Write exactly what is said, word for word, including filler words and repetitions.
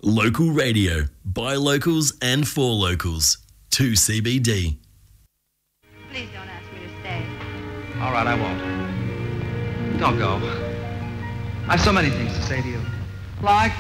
Local radio, by locals and for locals. two C B D. Please don't ask me to stay. All right, I won't. Don't go. I've so many things to say to you. Like